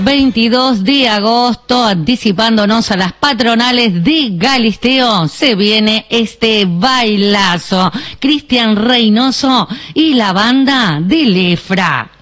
22 de agosto, anticipándonos a las patronales de Galisteo, se viene este bailazo. Cristian Reynoso y la banda de Lefra.